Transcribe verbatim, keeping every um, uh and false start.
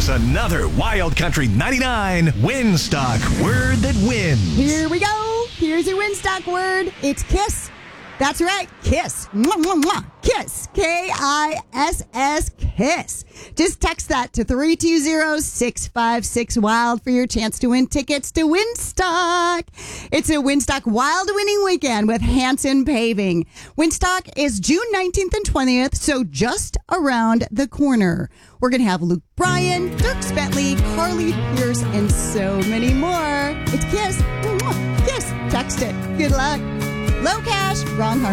another Wild Country ninety-nine Winstock Word That Wins. Here we go. Here's your Winstock word. It's kiss. That's right. Kiss. Mwah, mwah, mwah. Kiss. K I S S. Kiss. Just text that to three two zero, six five six, WILD for your chance to win tickets to Winstock. It's a Winstock Wild winning weekend with Hanson Paving. Winstock is June nineteenth and twentieth, so just around the corner. We're going to have Luke Bryan, Dirk Bentley, Carly Pierce, and so many more. It's Kiss. Mwah. Kiss. Text it. Good luck. Low cash, wrong heart.